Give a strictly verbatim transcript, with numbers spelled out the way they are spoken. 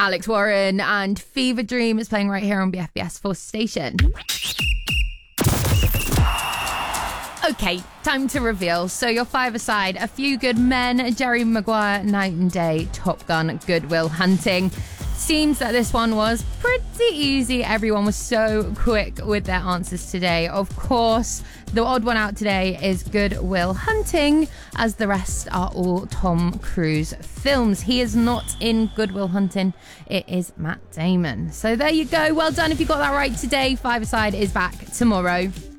Alex Warren and Fever Dream is playing right here on B F B S Force Station. Okay, time to reveal. So your five-a-side, A Few Good Men, Jerry Maguire, Night and Day, Top Gun, Good Will Hunting. Seems that this one was pretty easy. Everyone was so quick with their answers today. Of course, the odd one out today is Good Will Hunting, as the rest are all Tom Cruise films. He is not in Good Will Hunting. It is Matt Damon. So there you go. Well done if you got that right today. Five-a-side is back tomorrow.